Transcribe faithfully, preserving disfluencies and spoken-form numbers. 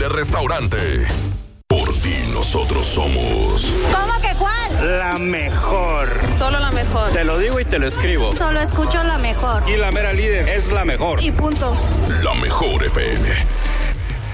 Mueble Restaurante. Por ti nosotros somos... ¿Cómo que cuál? La mejor. Solo la mejor. Te lo digo y te lo escribo. Solo escucho la mejor. Y la mera líder es la mejor. Y punto. La mejor F M.